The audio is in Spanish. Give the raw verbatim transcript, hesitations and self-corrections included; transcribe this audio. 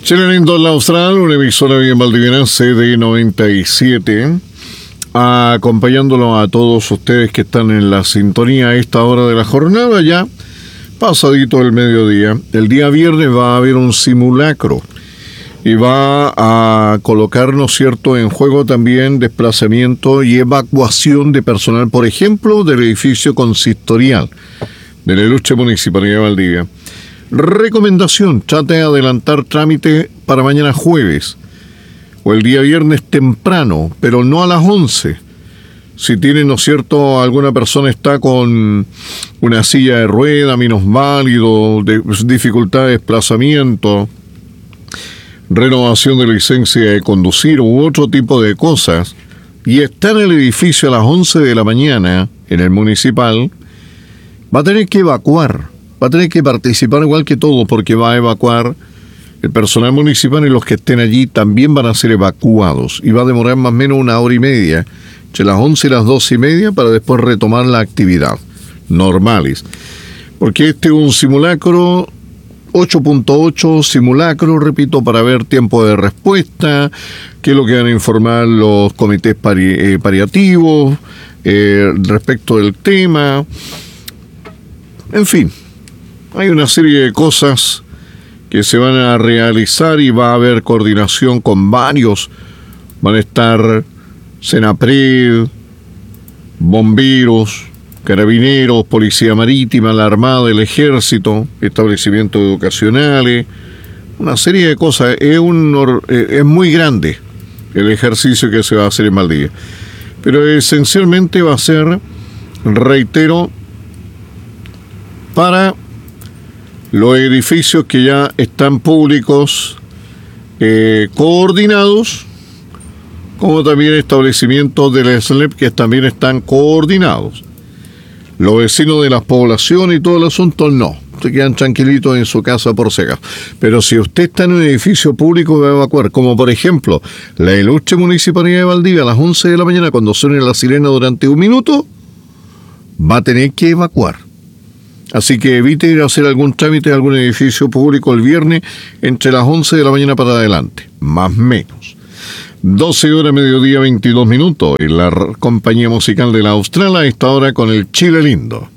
Chile Lindo en la Austral, una emisora bien valdiviana, C D noventa y siete, acompañándolo a todos ustedes que están en la sintonía a esta hora de la jornada, ya pasadito el mediodía. El día viernes va a haber un simulacro y va a colocar, ¿no es cierto?, en juego también desplazamiento y evacuación de personal, por ejemplo, del edificio consistorial de la ilustre Municipalidad de Valdivia. Recomendación: trate de adelantar trámite para mañana jueves o el día viernes temprano, pero no a las once. Si tiene, ¿no es cierto?, alguna persona está con una silla de rueda, minusválido, de dificultad de desplazamiento, renovación de licencia de conducir u otro tipo de cosas, y está en el edificio a las once de la mañana, en el municipal, va a tener que evacuar. Va a tener que participar igual que todo, porque va a evacuar el personal municipal y los que estén allí también van a ser evacuados. Y va a demorar más o menos una hora y media, entre las once y las doce y media, para después retomar la actividad normales. Porque este es un simulacro, ocho punto ocho simulacro, repito, para ver tiempo de respuesta, qué es lo que van a informar los comités pari, eh, paliativos eh, respecto del tema. En fin. Hay una serie de cosas que se van a realizar y va a haber coordinación con varios. Van a estar Senapred, bomberos, carabineros, policía marítima, la Armada, el Ejército, establecimientos educacionales, una serie de cosas. Es, un, es muy grande el ejercicio que se va a hacer en Valdivia. Pero esencialmente va a ser, reitero, para los edificios que ya están públicos, eh, coordinados, como también establecimientos del S L E P que también están coordinados. Los vecinos de las poblaciones y todo el asunto, no. Se quedan tranquilitos en su casa por si acaso. Pero si usted está en un edificio público, va a evacuar, como por ejemplo la ilustre Municipalidad de Valdivia, a las once de la mañana, cuando suene la sirena durante un minuto, va a tener que evacuar. Así que evite ir a hacer algún trámite de algún edificio público el viernes entre las once de la mañana para adelante, más o menos. doce horas, mediodía, veintidós minutos, en la compañía musical de la Austral, a esta hora con el Chile Lindo.